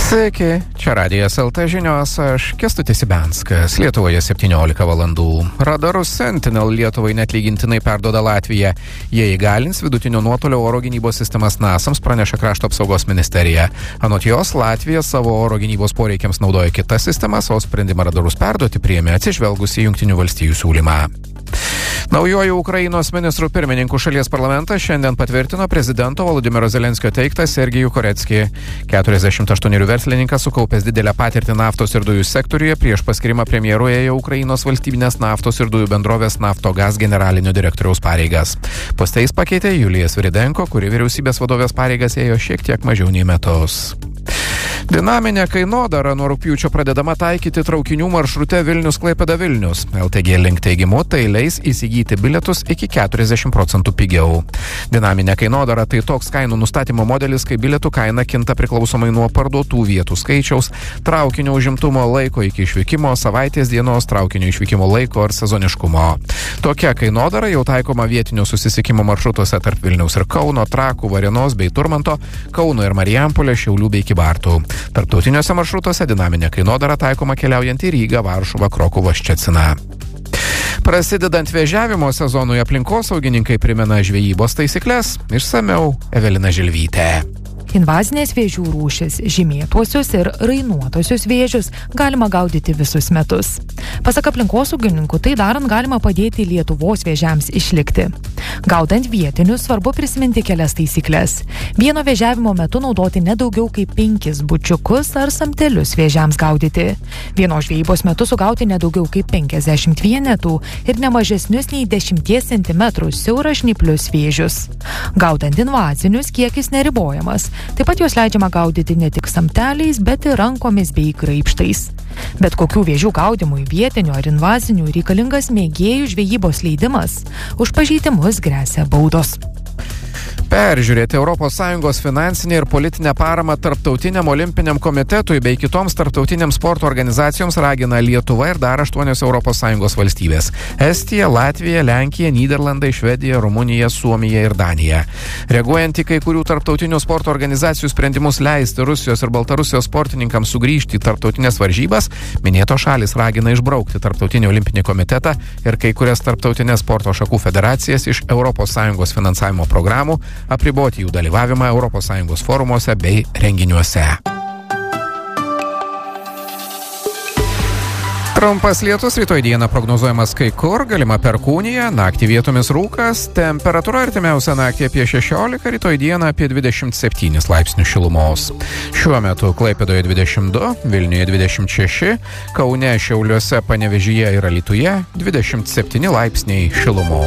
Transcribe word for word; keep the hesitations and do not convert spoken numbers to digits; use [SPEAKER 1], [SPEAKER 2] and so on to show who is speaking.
[SPEAKER 1] Sveiki, čia Radijas L T žinios, aš Kęstutis Ibenskas. Lietuvoje septyniolika valandų. Radarus Sentinel Lietuvai netlygintinai perduoda Latvija. Jie įgalins vidutinio nuotolio oro gynybos sistemas nasams, praneša Krašto apsaugos ministerija. Anot jos, Latvija savo oro gynybos poreikiams naudoja kitas sistemas, o sprendimą radarus perduoti priėmė atsižvelgus į Jungtinių valstijų siūlymą. Naujuoju Ukrainos ministrų pirmininku šalies parlamentas šiandien patvirtino prezidento Volodymyro Zelenskio teiktą Sergijų Koreckį. keturiasdešimt aštuonerių verslininkas sukaupęs didelę patirtį naftos ir dujų sektoriuje prieš paskirimą premjeru ėjo Ukrainos valstybinės naftos ir dujų bendrovės Naftogaz generalinio direktoriaus pareigas. Poste jis pakeitė Julija Sviridenko, kuri vyriausybės vadovės pareigas ėjo šiek tiek mažiau nei metus. Dinaminė kainodara nuo rugpjūčio pradedama taikyti traukinių maršrute Vilnius-Klaipėda-Vilnius. L T G Link teigimu, tai leis įsigyti bilietus iki keturiasdešimt procentų pigiau. Dinaminė kainodara tai toks kainų nustatymo modelis, kai bilietų kaina kinta priklausomai nuo parduotų vietų skaičiaus, traukinio užimtumo laiko iki išvykimo, savaitės dienos, traukinio išvykimo laiko ar sezoniškumo. Tokia kainodara jau taikoma vietinio susisiekimo maršrutuose tarp Vilniaus ir Kauno, Trakų, Varėnos bei Turmanto, Kauno ir Marijampolės, Šiaulių bei Kybartų. Tarptautiniuose maršrutuose dinaminė kainodara taikoma keliaujant į Rygą, Varšuvą, Krokuvą, Ščeciną. Prasidedant vėžiavimo sezonui aplinkosaugininkai primena žvejybos taisykles. Išsamiau Evelina Žilvytė.
[SPEAKER 2] Invazinės vėžių rūšis, žymėtuosius ir rainuotosius vėžius galima gaudyti visus metus. Pasak aplinkosaugininkų, tai darant galima padėti Lietuvos vėžiams išlikti. Gaudant vietinius, svarbu prisiminti kelias taisyklės. Vieno vėžiavimo metu naudoti nedaugiau kaip penkis bučiukus ar samtelius vėžiams gaudyti. Vienos žvejybos metu sugauti nedaugiau kaip penkiasdešimt vienetų ir nemažesnius nei dešimties centimetrų siauražnyplius vėžius. Gaudant invazinius, kiekis neribojamas. Taip pat juos leidžiama gaudyti ne tik samteliais, bet ir rankomis bei graibštais. Bet kokių vėžių gaudimui vietinių ar invazinių reikalingas mėgėjų žvejybos leidimas. Už pažeidimus gresia baudos.
[SPEAKER 1] Peržiūrėti Europos Sąjungos finansinę ir politinę paramą Tarptautiniam olimpiniam komitetui bei kitoms tarptautiniams sporto organizacijoms ragina Lietuva ir dar aštuonios Europos Sąjungos valstybės – Estija, Latvija, Lenkija, Nyderlandai, Švedija, Rumunija, Suomija ir Danija. Reaguojant į kai kurių tarptautinių sporto organizacijų sprendimus leisti Rusijos ir Baltarusijos sportininkams sugrįžti į tarptautinės varžybas, minėtos šalys ragina išbraukti Tarptautinį olimpinį komitetą ir kai kurias tarptautinės sporto šakų federacijas iš Europos Sąjungos finansavimo programų, apriboti jų dalyvavimą Europos Sąjungos forumuose bei renginiuose. Trumpas lietus rytoj dieną prognozuojamas kai kur, galima perkūnija, naktį vietomis rūkas, temperatūra artimiausią naktį apie šešiolika, rytoj dieną apie dvidešimt septynis laipsnių šilumos. Šiuo metu Klaipėdoje dvidešimt du, Vilniuje dvidešimt šeši, Kaune, Šiauliuose, Panevėžyje ir Alytuje dvidešimt septyni laipsniai šilumos.